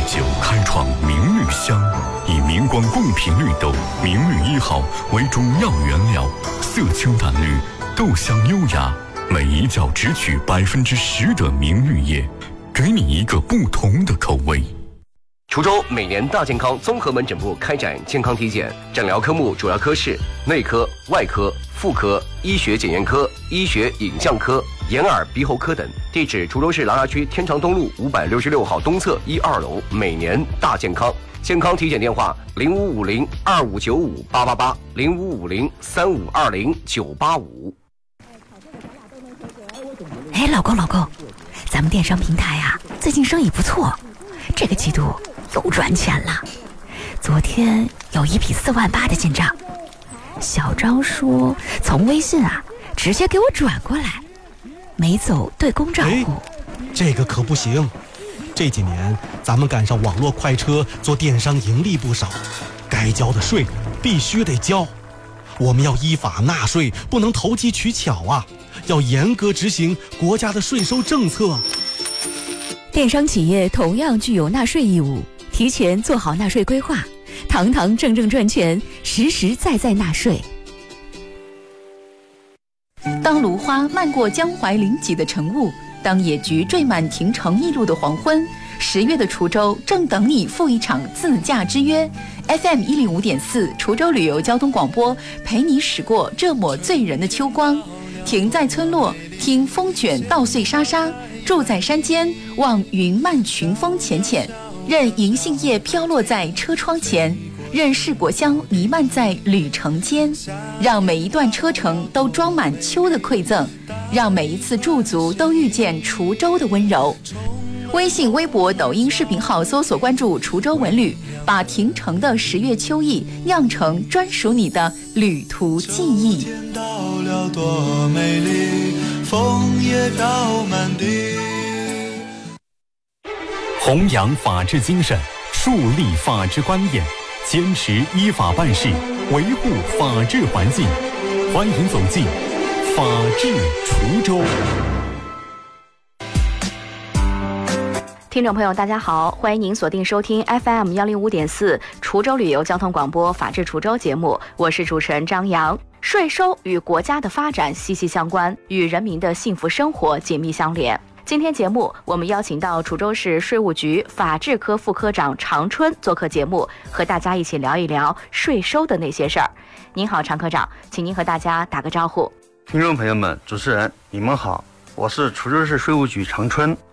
久开创明绿香，以明光共频绿豆明绿1号为中药原料，色清淡绿，豆香优雅，每一角只取10%的明绿叶，给你一个不同的口味。 滁州每年大健康综合门诊部开展健康体检，诊疗科目主要科室内科、外科、妇科、医学检验科、医学影像科、眼耳鼻喉科等。地址：滁州市琅琊区天长东路566号东侧1、2楼。每年大健康。健康体检电话：0550-2595-888，0550-3520-985。 哎，老公，咱们电商平台啊，最近生意不错，这个季度又赚钱了。昨天有一笔4万8的进账，小张说从微信啊直接给我转过来，没走对公账户。 这个可不行，这几年咱们赶上网络快车，做电商盈利不少，该交的税必须得交。我们要依法纳税，不能投机取巧啊，要严格执行国家的税收政策。 电商企业同样具有纳税义务，提前做好纳税规划，堂堂正正赚钱，实实在在纳税。 当芦花漫过江淮临济的晨雾，当野菊缀满亭城驿路的黄昏，10月的滁州正等你赴一场自驾之约。FM 105.4滁州旅游交通广播陪你驶过这抹醉人的秋光。停在村落，听风卷稻穗沙沙；住在山间，望云漫群峰浅浅。任银杏叶飘落在车窗前，任世果香弥漫在旅程间，让每一段车程都装满秋的馈赠，让每一次驻足都遇见滁州的温柔。微信、微博、抖音视频号搜索关注滁州文旅，把亭城的10月秋意酿成专属你的旅途记忆。 到了多美丽，枫叶飘满地。 弘扬法治精神，树立法治观念，坚持依法办事，维护法治环境。欢迎走进法治滁州。 听众朋友大家好，欢迎您锁定收听 FM 105.4滁州旅游交通广播法治滁州节目，我是主持人张扬。税收与国家的发展息息相关，与人民的幸福生活紧密相连。今天节目我们邀请到滁州市税务局法制科副科长常春做客节目，和大家一起聊一聊税收的那些事儿。您好，常科长，请您和大家打个招呼。 听众朋友们，主持人你们好，我是滁州市税务局常春。